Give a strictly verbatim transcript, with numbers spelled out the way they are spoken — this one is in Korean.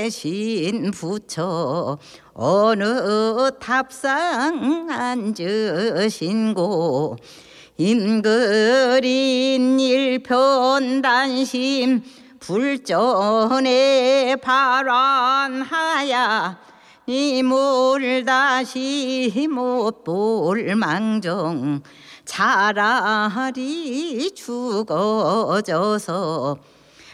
대신 부처 어느 탑상 앉으신고 인글인 일편단심 불전에 발환하야 이물 다시 못 볼 망정 차라리 죽어져서